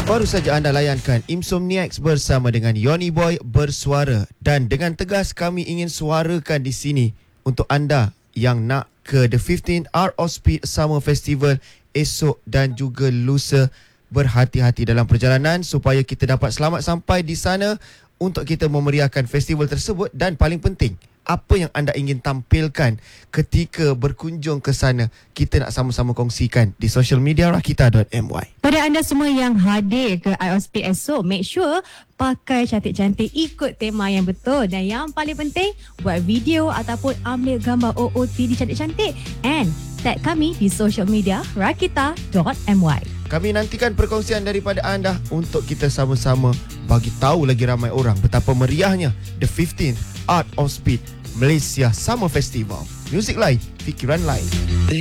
Baru saja anda layankan Insomniacs bersama dengan Yoni Boy bersuara. Dan dengan tegas kami ingin suarakan di sini untuk anda yang nak ke The 15th Art of Speed Summer Festival esok dan juga lusa. Berhati-hati dalam perjalanan supaya kita dapat selamat sampai di sana untuk kita memeriahkan festival tersebut. Dan paling penting, apa yang anda ingin tampilkan ketika berkunjung ke sana, kita nak sama-sama kongsikan di social media rakita.my. Pada anda semua yang hadir ke IOSP esok, make sure pakai cantik-cantik, ikut tema yang betul. Dan yang paling penting, buat video ataupun ambil gambar OOTD cantik-cantik and tag kami di social media rakita.my. Kami nantikan perkongsian daripada anda untuk kita sama-sama bagi tahu lagi ramai orang betapa meriahnya The 15th Art of Speed Malaysia Summer Festival. Muzik lain, fikiran lain.